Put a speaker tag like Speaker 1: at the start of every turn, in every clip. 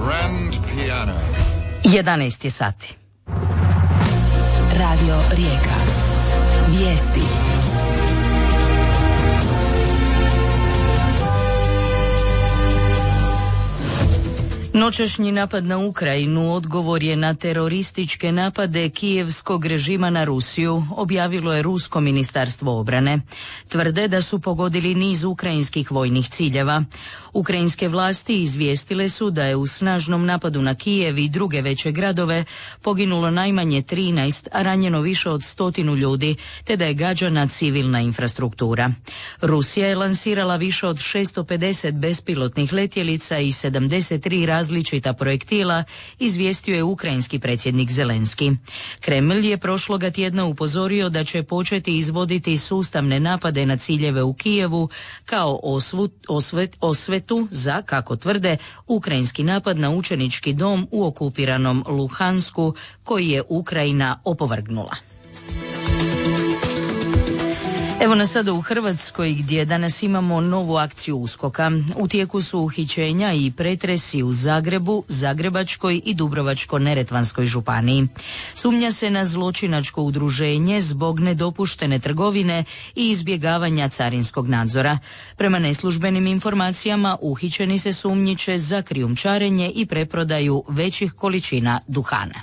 Speaker 1: Grand piano.
Speaker 2: 11 sati.
Speaker 3: Radio Rijeka. Vijesti.
Speaker 2: Noćašnji napad na Ukrajinu odgovor je na terorističke napade kijevskog režima na Rusiju, objavilo je Rusko ministarstvo obrane. Tvrde da su pogodili niz ukrajinskih vojnih ciljeva. Ukrajinske vlasti izvijestile su da je u snažnom napadu na Kijev i druge veće gradove poginulo najmanje 13, a ranjeno više od 100 ljudi, te da je gađana civilna infrastruktura. Rusija je lansirala više od 650 bespilotnih letjelica i 73 različita projektila, izvijestio je ukrajinski predsjednik Zelenski. Kremlj je prošloga tjedna upozorio da će početi izvoditi sustavne napade na ciljeve u Kijevu kao osvetu za, kako tvrde, ukrajinski napad na učenički dom u okupiranom Luhansku koji je Ukrajina opovrgnula. Evo nas sada u Hrvatskoj gdje danas imamo novu akciju USKOK-a. U tijeku su uhićenja i pretresi u Zagrebu, Zagrebačkoj i Dubrovačko-neretvanskoj županiji. Sumnja se na zločinačko udruženje zbog nedopuštene trgovine i izbjegavanja carinskog nadzora. Prema neslužbenim informacijama uhićeni se sumnjiče za krijumčarenje i preprodaju većih količina duhana.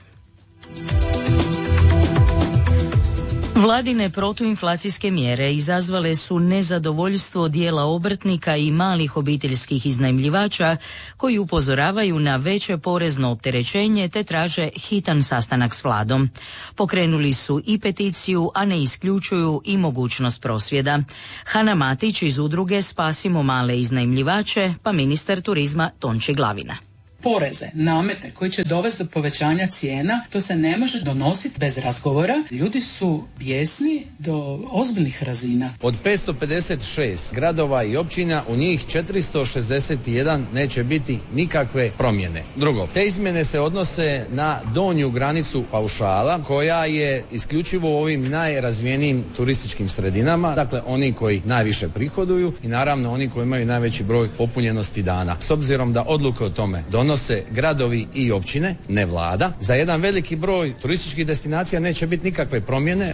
Speaker 2: Vladine protuinflacijske mjere izazvale su nezadovoljstvo dijela obrtnika i malih obiteljskih iznajmljivača koji upozoravaju na veće porezno opterećenje te traže hitan sastanak s vladom. Pokrenuli su i peticiju, a ne isključuju i mogućnost prosvjeda. Hana Matić iz udruge Spasimo male iznajmljivače, pa ministar turizma Tonči Glavina.
Speaker 4: Poreze, namete koji će dovesti do povećanja cijena, to se ne može donositi bez razgovora. Ljudi su bijesni do ozbiljnih razina.
Speaker 5: Od 556 gradova i općina u njih 461 neće biti nikakve promjene. Drugo, te izmjene se odnose na donju granicu paušala koja je isključivo u ovim najrazvijenijim turističkim sredinama, dakle oni koji najviše prihoduju i naravno oni koji imaju najveći broj popunjenosti dana. S obzirom da odluke o tome donose gradovi i općine, ne vlada, za jedan veliki broj turističkih destinacija neće biti nikakve promjene.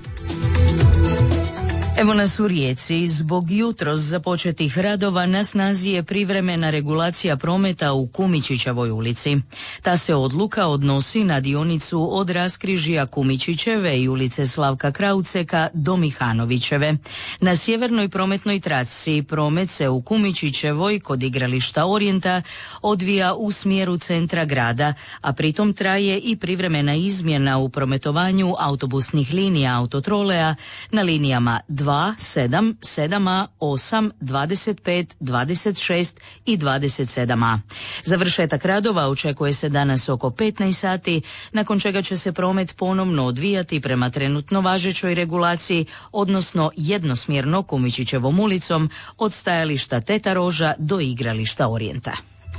Speaker 2: Evo nas u Rijeci. Zbog jutros započetih radova na snazi je privremena regulacija prometa u Kumičićevoj ulici. Ta se odluka odnosi na dionicu od raskrižja Kumičićeve i ulice Slavka Krauceka do Mihanovićeve. Na sjevernoj prometnoj traci promet se u Kumičićevoj kod igrališta Orijenta odvija u smjeru centra grada, a pritom traje i privremena izmjena u prometovanju autobusnih linija Autotrolea na linijama 2, 7, 7a, 8, 25, 26 i 27a. Završetak radova očekuje se danas oko 15 sati, nakon čega će se promet ponovno odvijati prema trenutno važećoj regulaciji, odnosno jednosmjerno Kumičićevom ulicom od stajališta Teta Roža do igrališta Orijenta.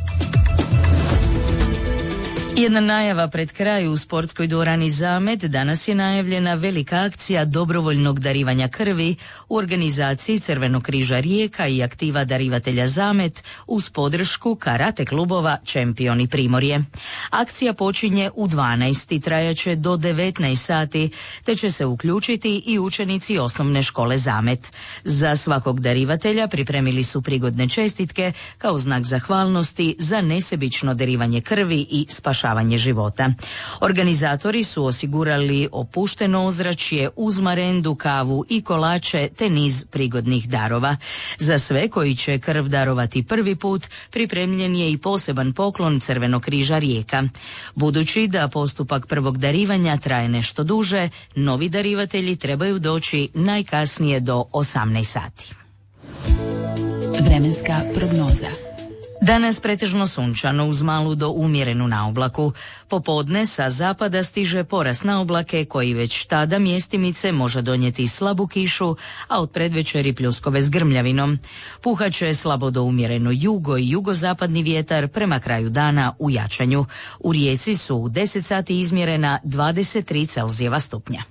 Speaker 2: Jedna najava pred kraj u sportskoj dvorani Zamet. Danas je najavljena velika akcija dobrovoljnog darivanja krvi u organizaciji Crvenog križa Rijeka i aktiva darivatelja Zamet uz podršku karate klubova Čempion i Primorje. Akcija počinje u 12 i trajaće do 19 sati, te će se uključiti i učenici osnovne škole Zamet. Za svakog darivatelja pripremili su prigodne čestitke kao znak zahvalnosti za nesebično darivanje krvi i spašavanje života. Organizatori su osigurali opušteno ozračje uz marendu, kavu i kolače te niz prigodnih darova. Za sve koji će krv darovati prvi put pripremljen je i poseban poklon Crvenog križa Rijeka. Budući da postupak prvog darivanja traje nešto duže, novi darivatelji trebaju doći najkasnije do 18 sati.
Speaker 3: Vremenska prognoza.
Speaker 2: Danas pretežno sunčano uz malu do umjerenu naoblaku. Popodne sa zapada stiže porast na oblake koji već tada mjestimice može donijeti slabu kišu, a od predvečeri pljuskove s grmljavinom. Puhaće slabo do umjereno jugo i jugozapadni vjetar prema kraju dana u jačanju. U Rijeci su u 10 sati izmjerena 23 Celzijeva stupnja.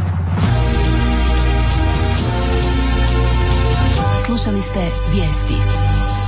Speaker 3: Slušali ste vijesti.